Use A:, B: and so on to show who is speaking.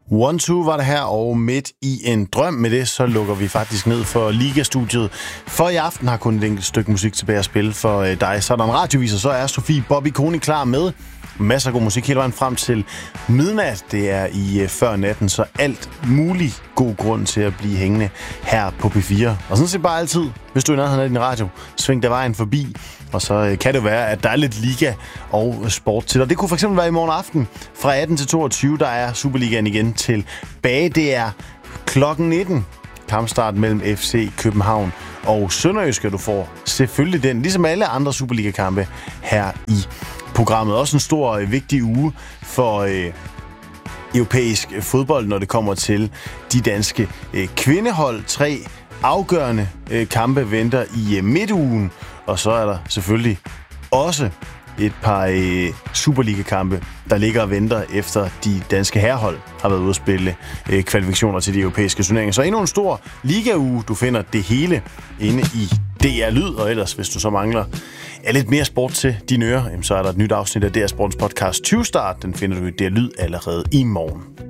A: 1-2 var det her, og midt i en drøm med det, så lukker vi faktisk ned for Liga-studiet. For i aften har kun et enkelt stykke musik tilbage at spille for dig. Så er der en radioviser, så er Sofie Bobby Koning klar med masser af god musik hele vejen frem til midnat. Det er i før natten, så alt muligt god grund til at blive hængende her på P4. Og sådan set bare altid, hvis du er i nærheden af din radio, sving der vejen forbi. Og så kan det være, at der er lidt liga og sport til dig. Det kunne fx være i morgen aften fra 18 til 22. Der er Superligaen igen tilbage. Det er klokken 19. Kampstart mellem FC København og Sønderjyske. Du får selvfølgelig den, ligesom alle andre Superliga-kampe her i programmet. Også en stor vigtig uge for europæisk fodbold, når det kommer til de danske kvindehold. 3 afgørende kampe venter i midtugen, og så er der selvfølgelig også et par Superliga-kampe, der ligger og venter efter de danske herrehold har været ude at spille kvalifikationer til de europæiske turneringer. Så endnu en stor ligauge. Du finder det hele inde i DR Lyd, og ellers, hvis du så mangler lidt mere sport til dine ører, så er der et nyt afsnit af DR Sportens podcast 20 Start. Den finder du i DR Lyd allerede i morgen.